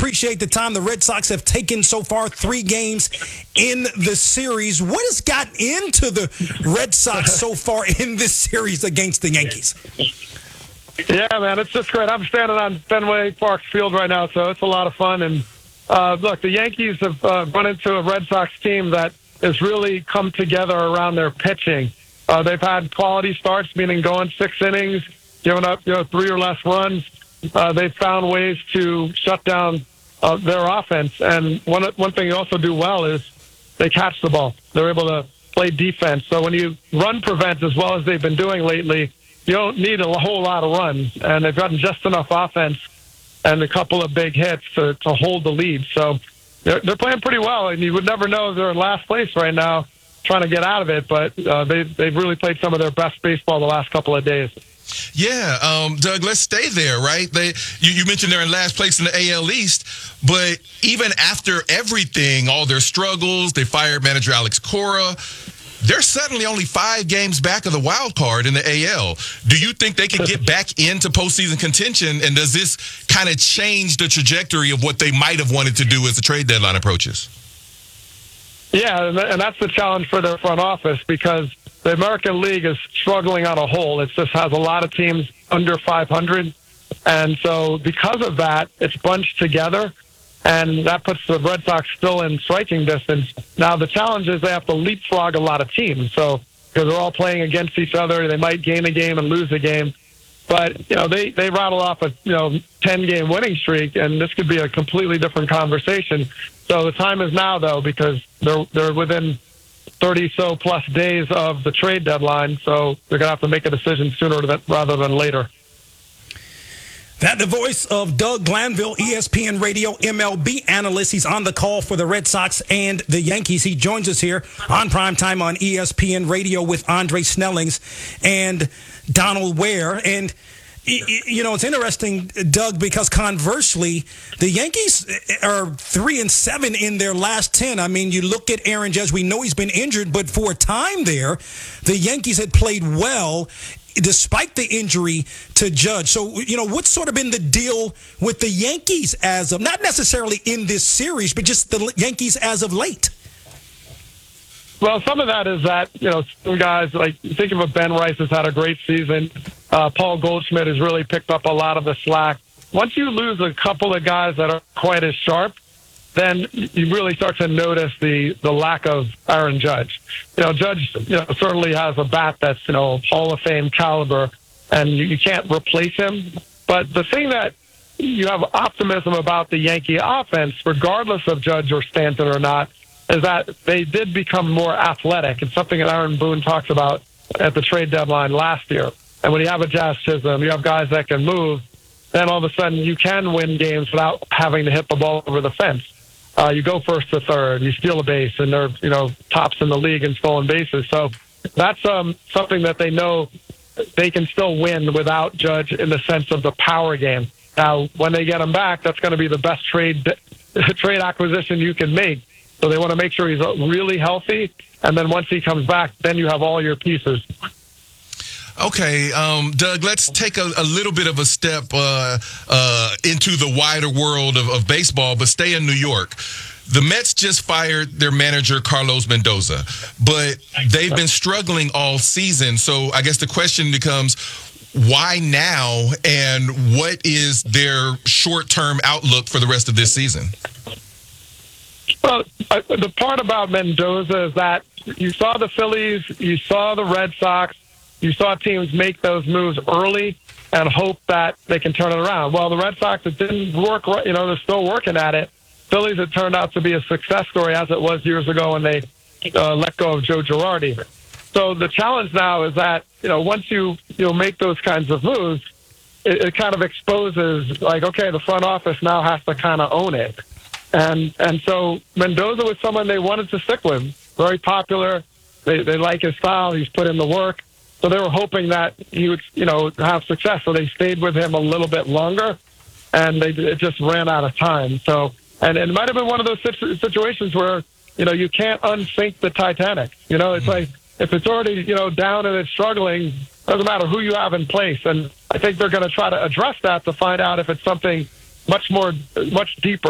appreciate the time the Red Sox have taken so far, 3 games in the series. What has gotten into the Red Sox so far in this series against the Yankees? Yeah, man, it's just great. I'm standing on Fenway Park Field right now, so it's a lot of fun. And look, the Yankees have run into a Red Sox team that has really come together around their pitching. They've had quality starts, meaning going 6 innings, giving up 3 or less runs. They've found ways to shut down their offense. And one thing they also do well is they catch the ball. They're able to play defense. So when you run prevent as well as they've been doing lately, you don't need a whole lot of runs. And they've gotten just enough offense and a couple of big hits to hold the lead. So they're playing pretty well. And you would never know they're in last place right now trying to get out of it. But they've really played some of their best baseball the last couple of days. Yeah, Doug, let's stay there, right? You mentioned they're in last place in the AL East, but even after everything, all their struggles, they fired manager Alex Cora. They're suddenly only 5 games back of the wild card in the AL. Do you think they can get back into postseason contention, and does this kind of change the trajectory of what they might have wanted to do as the trade deadline approaches? Yeah, and that's the challenge for their front office because the American League is struggling on a whole. It just has a lot of teams under 500. And so because of that, it's bunched together, and that puts the Red Sox still in striking distance. Now, the challenge is they have to leapfrog a lot of teams. So because they're all playing against each other, they might gain a game and lose a game. But, they rattle off a, 10-game winning streak, and this could be a completely different conversation. So the time is now, though, because they're within 30-so plus days of the trade deadline, so they're going to have to make a decision sooner rather than later. That the voice of Doug Glanville, ESPN Radio MLB analyst. He's on the call for the Red Sox and the Yankees. He joins us here on Primetime on ESPN Radio with Andre Snellings and Donald Ware. And it's interesting, Doug, because conversely, the Yankees are 3-7 in their last 10. I mean, you look at Aaron Judge, we know he's been injured, but for a time there, the Yankees had played well despite the injury to Judge. So, what's sort of been the deal with the Yankees as of, not necessarily in this series, but just the Yankees as of late? Well, some of that is that, some guys, like, think of a Ben Rice has had a great season. Paul Goldschmidt has really picked up a lot of the slack. Once you lose a couple of guys that are quite as sharp, then you really start to notice the lack of Aaron Judge. Judge, certainly has a bat that's, Hall of Fame caliber, and you can't replace him. But the thing that you have optimism about the Yankee offense, regardless of Judge or Stanton or not, is that they did become more athletic. It's something that Aaron Boone talks about at the trade deadline last year. And when you have a Jazz Chisholm, you have guys that can move, then all of a sudden you can win games without having to hit the ball over the fence. You go first to third, you steal a base, and they're, tops in the league in stolen bases. So that's something that they know they can still win without Judge in the sense of the power game. Now, when they get him back, that's going to be the best trade acquisition you can make. So they want to make sure he's really healthy, and then once he comes back, then you have all your pieces. Okay, Doug, let's take a little bit of a step into the wider world of baseball, but stay in New York. The Mets just fired their manager, Carlos Mendoza, but they've been struggling all season. So I guess the question becomes, why now, and what is their short-term outlook for the rest of this season? Well, the part about Mendoza is that you saw the Phillies, you saw the Red Sox, you saw teams make those moves early and hope that they can turn it around. Well, the Red Sox, it didn't work. They're still working at it. Phillies, it turned out to be a success story as it was years ago when they let go of Joe Girardi. So the challenge now is that, once you make those kinds of moves, it kind of exposes, like, okay, the front office now has to kind of own it. And so Mendoza was someone they wanted to stick with. Very popular. They like his style. He's put in the work. So they were hoping that he would, have success. So they stayed with him a little bit longer, and it just ran out of time. So, and it might have been one of those situations where, you can't unsink the Titanic. It's like, if it's already, down and it's struggling, doesn't matter who you have in place. And I think they're going to try to address that to find out if it's something much deeper.